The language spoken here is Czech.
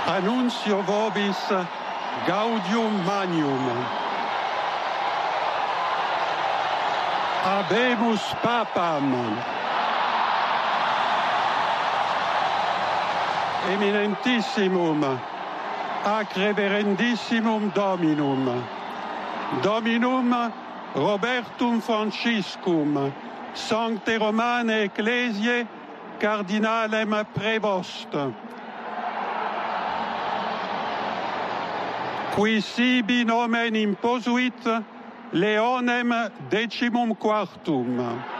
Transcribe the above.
Annuncio vobis gaudium magnum. Habemus papam. Eminentissimum, ac reverendissimum Dominum, Dominum Robertum Franciscum, Sancte Romane Ecclesiae, Cardinalem Prevost, qui sibi nomen imposuit Leonem 14.